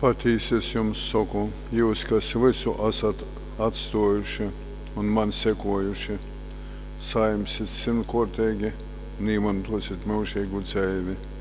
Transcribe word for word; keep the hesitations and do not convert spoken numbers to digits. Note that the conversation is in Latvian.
Patiesi es jums saku, jūs, kas visu esat atstojuši un man sekojuši, saimsiet simtkārtīgi un iemantosit mūžīgu dzīvi.